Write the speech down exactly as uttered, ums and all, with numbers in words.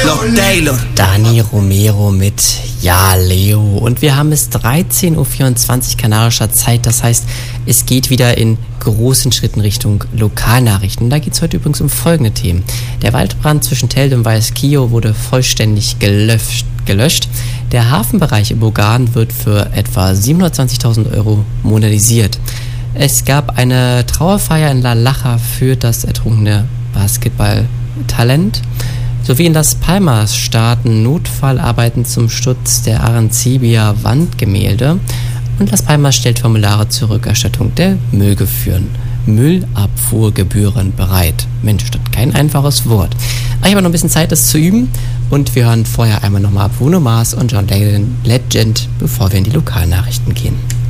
Los Taylor. Dani Romero mit Ja, Leo. Und wir haben es dreizehn Uhr vierundzwanzig kanadischer Zeit. Das heißt, es geht wieder in großen Schritten Richtung Lokalnachrichten. Da geht es heute übrigens um folgende Themen. Der Waldbrand zwischen Telde und Weißkio wurde vollständig gelöscht. gelöscht. Der Hafenbereich im Bogan wird für etwa siebenhundertzwanzigtausend Euro modernisiert. Es gab eine Trauerfeier in La Lacha für das ertrunkene Basketballtalent. Sowie in Las Palmas starten Notfallarbeiten zum Schutz der Arencibia-Wandgemälde. Und Las Palmas stellt Formulare zur Rückerstattung der Müllgebühren. Müllabfuhrgebühren bereit. Mensch, das ist kein einfaches Wort. Aber ich habe noch ein bisschen Zeit, das zu üben. Und wir hören vorher einmal nochmal ab Bruno Mars und John Legend, bevor wir in die Lokalnachrichten gehen.